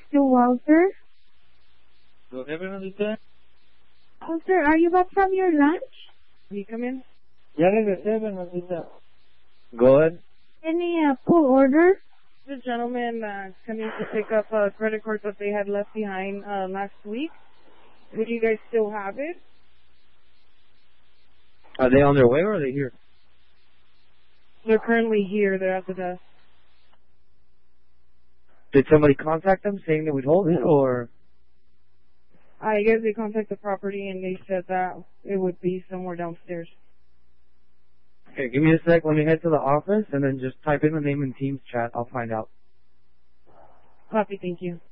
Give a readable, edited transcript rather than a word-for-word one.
to Walter. Go ahead, Bernadita. Walter, are you back from your lunch? Can you come in? Ya regresé, Bernadita. Go ahead. Any pull order? The gentleman coming to pick up a credit card that they had left behind last week. Would you guys still have it? Are they on their way or are they here? They're currently here. They're at the desk. Did somebody contact them saying they would hold it, or? I guess they contacted the property and they said that it would be somewhere downstairs. Okay, give me a sec. Let me head to the office and then just type in the name in Teams chat. I'll find out. Copy, thank you.